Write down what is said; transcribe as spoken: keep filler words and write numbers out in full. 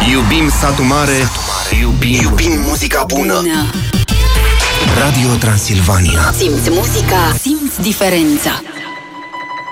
Iubim satul mare, iubim, iubim muzica bună. bună. Radio Transilvania. Simți muzica, simți diferența.